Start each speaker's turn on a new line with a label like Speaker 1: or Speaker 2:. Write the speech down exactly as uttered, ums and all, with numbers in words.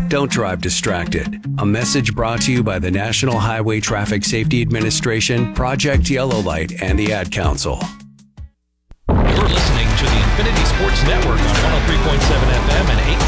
Speaker 1: Don't drive distracted. A message brought to you by the National Highway Traffic Safety Administration, Project Yellow Light, and the Ad Council.
Speaker 2: You're listening to the Infinity Sports Network on one oh three point seven F M and eight